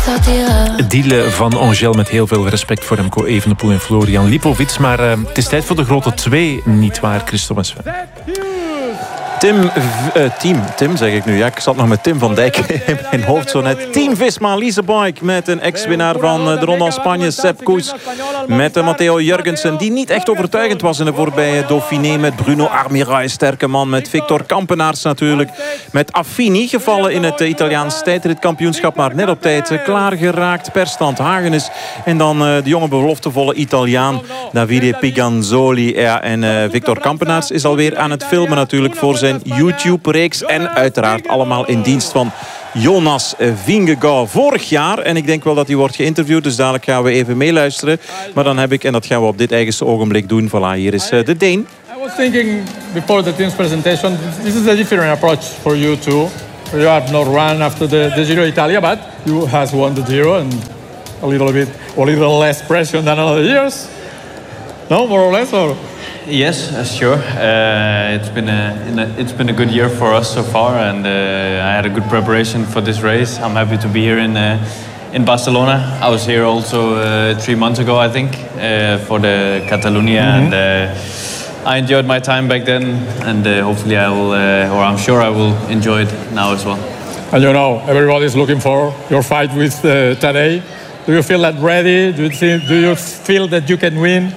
Deal van Angel met heel veel respect voor Remco Evenepoel en Florian Lipovic. Maar het is tijd voor de grote 2, nietwaar, Christophe en Sven? Tim zeg ik nu. Ja, ik zat nog met Tim van Dijk in mijn hoofd zo net. Team Visma Leasebike met een ex-winnaar van de Ronde van Spanje, Sepp Kuss. Met Matteo Jurgensen, die niet echt overtuigend was in de voorbije Dauphiné. Met Bruno Armirail, sterke man. Met Victor Kampenaerts natuurlijk. Met Affini, gevallen in het Italiaans tijdritkampioenschap. Maar net op tijd klaargeraakt. Per stand Hagenes. En dan de jonge beloftevolle Italiaan Davide Piganzoli. Ja, en Victor Kampenaerts is alweer aan het filmen natuurlijk voor zijn YouTube-reeks. En uiteraard allemaal in dienst van Jonas Vingegaard vorig jaar. En ik denk wel dat hij wordt geïnterviewd. Dus dadelijk gaan we even meeluisteren. Maar dan heb ik, en dat gaan we op dit eigenste ogenblik doen. Voilà, hier is de Deen. I was thinking before the team's presentation, this is a different approach for you too. You have not run after the Giro Italia, but you has won the Giro and a little less pressure than other years. No, more or less, or? Yes, sure. It's been a good year for us so far, and I had a good preparation for this race. I'm happy to be here in Barcelona. I was here also 3 months ago, I think, for the Catalonia, and I enjoyed my time back then, and hopefully I will, or I'm sure I will enjoy it now as well. And you know, everybody's looking for your fight with Tadej. Do you feel that ready? Do you feel that you can win?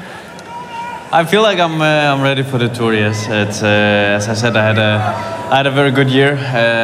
I feel like I'm ready for the Tour. Yes, it's as I said, I had a very good year.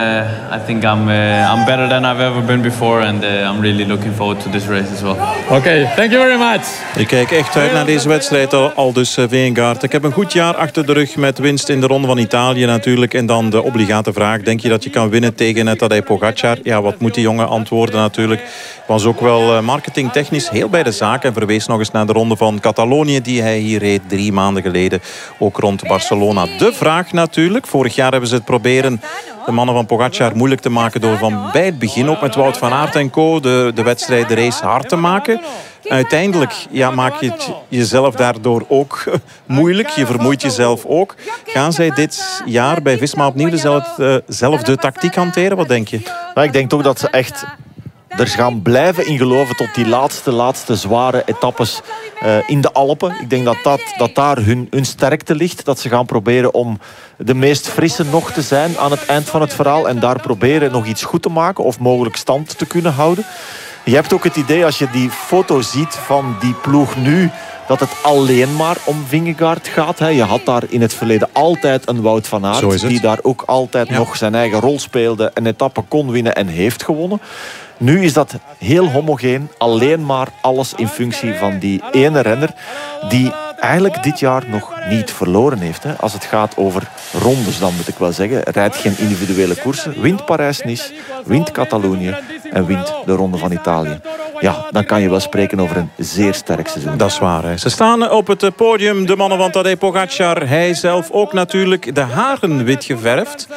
I think I'm better than I've ever been before, and I'm really looking forward to this race as well. Okay, thank you very much. Ik kijk echt uit naar deze wedstrijd, al dus Vingegaard. Ik heb een goed jaar achter de rug met winst in de Ronde van Italië natuurlijk. En dan de obligate vraag, denk je dat je kan winnen tegen Tadej Pogacar? Ja, wat moet die jongen antwoorden natuurlijk. Was ook wel marketingtechnisch heel bij de zaak. En verwees nog eens naar de Ronde van Catalonië die hij hier reed 3 maanden geleden. Ook rond Barcelona. De vraag natuurlijk, vorig jaar hebben ze het proberen de mannen van Pogacar moeilijk te maken door van bij het begin ook met Wout van Aert en co. de wedstrijd, de race hard te maken. Uiteindelijk maak je het jezelf daardoor ook moeilijk. Je vermoeit jezelf ook. Gaan zij dit jaar bij Visma opnieuw dezelfde tactiek hanteren? Wat denk je? Nou, ik denk toch dat ze echt er gaan blijven in geloven tot die laatste zware etappes in de Alpen. Ik denk dat daar hun sterkte ligt. Dat ze gaan proberen om de meest frisse nog te zijn aan het eind van het verhaal. En daar proberen nog iets goed te maken of mogelijk stand te kunnen houden. Je hebt ook het idee, als je die foto ziet van die ploeg nu, dat het alleen maar om Vingegaard gaat. Je had daar in het verleden altijd een Wout van Aert, die daar ook altijd nog zijn eigen rol speelde, een etappe kon winnen en heeft gewonnen. Nu is dat heel homogeen, alleen maar alles in functie van die ene renner die eigenlijk dit jaar nog niet verloren heeft. Als het gaat over rondes, dan moet ik wel zeggen. Rijdt geen individuele koersen, wint Parijs-Nice, wint Catalonië en wint de Ronde van Italië. Ja, dan kan je wel spreken over een zeer sterk seizoen. Dat is waar. Hè. Ze staan op het podium, de mannen van Tadej Pogacar. Hij zelf ook natuurlijk, de haren wit geverfd.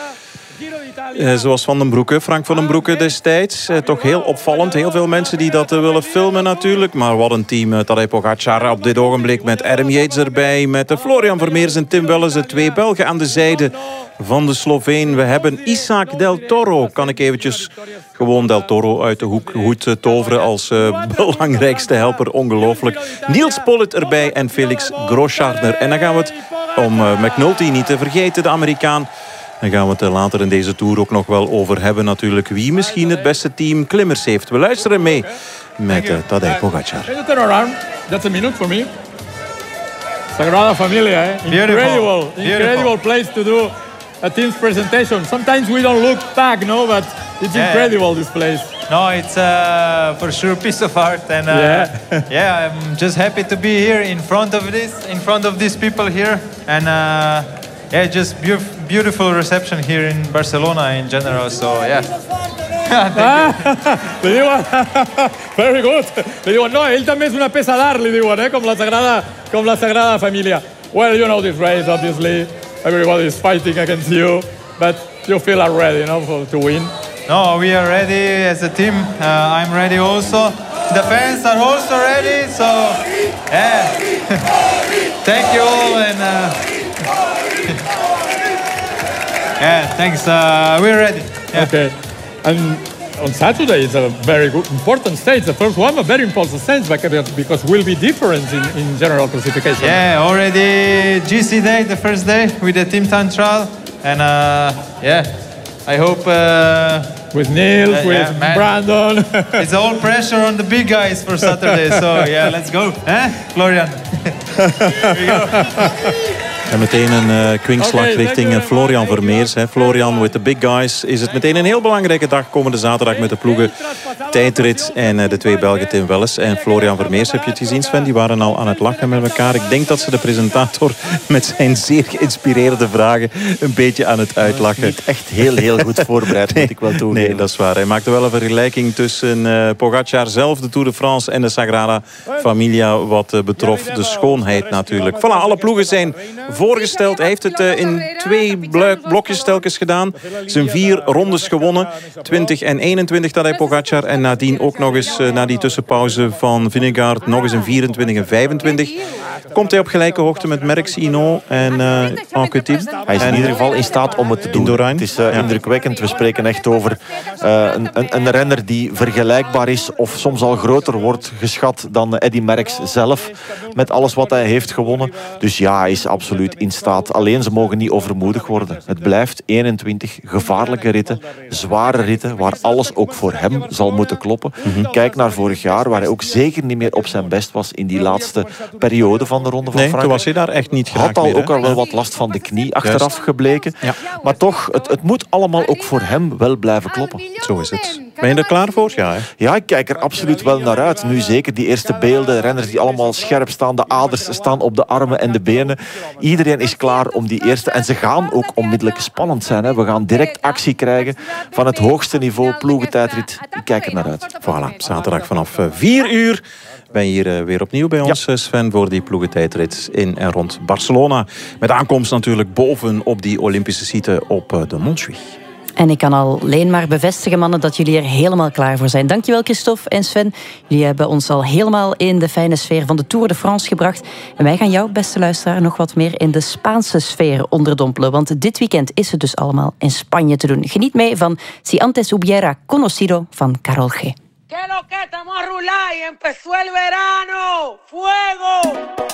Zoals Van den Broeke, Frank van den Broeke destijds. Toch heel opvallend. Heel veel mensen die dat willen filmen natuurlijk. Maar wat een team. Tadej Pogacar op dit ogenblik met Adam Yates erbij. Met Florian Vermeers en Tim Wellens. De 2 Belgen aan de zijde van de Sloveen. We hebben Isaac Del Toro. Kan ik eventjes gewoon Del Toro uit de hoed toveren als belangrijkste helper. Ongelooflijk. Niels Pollitt erbij en Felix Groschartner. En dan gaan we het om McNulty niet te vergeten, de Amerikaan. Dan gaan we het later in deze Tour ook nog wel over hebben natuurlijk. Wie misschien het beste team klimmers heeft. We luisteren mee met Tadej Pogacar. Can you turn around? That's a minute for me. Sagrada Familia, incredible place to do a team's presentation. Sometimes we don't look back, no, but it's incredible, this place. No, it's for sure a piece of art, and I'm just happy to be here in front of these people here, and just beautiful reception here in Barcelona in general. So Le diuen, very good. Le diuen, no, ell també és una peça d'art, li diuen, com la Sagrada Família. Well, you know this race, obviously. Everybody is fighting against you, but you feel ready, to win. No, we are ready as a team. I'm ready also. The fans are also ready, so thank you all, and thanks. We're ready. Okay. And on Saturday is a very good, important stage. The first one, a very important stage because will be different in general classification. Yeah, already GC day, the first day with the Team Time trial. And I hope... with Niels, with Brandon. It's all pressure on the big guys for Saturday. So let's go. Florian. Here we go. En meteen een kwinkslag richting Florian Vermeers. Florian with the big guys. Is het meteen een heel belangrijke dag komende zaterdag met de ploegen tijdrit en de twee Belgen Tim Welles en Florian Vermeers. Heb je het gezien, Sven? Die waren al aan het lachen met elkaar. Ik denk dat ze de presentator met zijn zeer geïnspireerde vragen een beetje aan het uitlachen. Niet echt heel goed voorbereid, moet ik wel toegeven. Nee, dat is waar. Hij maakte wel een vergelijking tussen Pogacar zelf, de Tour de France en de Sagrada Familia wat betrof de schoonheid natuurlijk. Voilà, alle ploegen zijn voorgesteld. Hij heeft het in 2 blokjes telkens gedaan. Zijn 4 rondes gewonnen. 20 en 21 Tadej Pogacar. En nadien ook nog eens, na die tussenpauze van Vingegaard, nog eens een 24 en 25. Komt hij op gelijke hoogte met Merckx, Hinault en Anquetil. Hij is in ieder geval in staat om het te doen. Het is indrukwekkend. We spreken echt over een renner die vergelijkbaar is of soms al groter wordt geschat dan Eddy Merckx zelf. Met alles wat hij heeft gewonnen. Dus ja, hij is absoluut in staat. Alleen ze mogen niet overmoedig worden. Het blijft 21 gevaarlijke ritten, zware ritten, waar alles ook voor hem zal moeten kloppen. Kijk naar vorig jaar, waar hij ook zeker niet meer op zijn best was in die laatste periode van de Ronde van Frankrijk. Toen was hij daar echt niet geraakt had al meer, ook al wel wat last van de knie achteraf gebleken. Ja. Maar toch, het moet allemaal ook voor hem wel blijven kloppen. Zo is het. Ben je er klaar voor? Ja, hè? Ja, ik kijk er absoluut wel naar uit. Nu zeker die eerste beelden, renners die allemaal scherp staan, de aders staan op de armen en de benen. Iedereen is klaar om die eerste. En ze gaan ook onmiddellijk spannend zijn. Hè. We gaan direct actie krijgen van het hoogste niveau, ploegentijdrit. Ik kijk er naar uit. Voilà, zaterdag vanaf 4 uur. Ben je hier weer opnieuw bij ons, Sven, voor die ploegentijdrit in en rond Barcelona. Met aankomst natuurlijk boven op die Olympische site op de Montjuïc. En ik kan alleen maar bevestigen, mannen, dat jullie er helemaal klaar voor zijn. Dankjewel, Christophe en Sven. Jullie hebben ons al helemaal in de fijne sfeer van de Tour de France gebracht. En wij gaan jou, beste luisteraar, nog wat meer in de Spaanse sfeer onderdompelen. Want dit weekend is het dus allemaal in Spanje te doen. Geniet mee van Si antes hubiera conocido van Karol G. Que lo que estamos a rular y empezó el verano. ¡Fuego!